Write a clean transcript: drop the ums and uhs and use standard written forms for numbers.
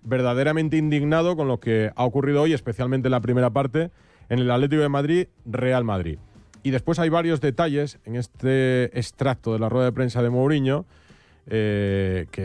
verdaderamente indignado con lo que ha ocurrido hoy, especialmente en la primera parte, en el Atlético de Madrid, Real Madrid. Y después hay varios detalles en este extracto de la rueda de prensa de Mourinho que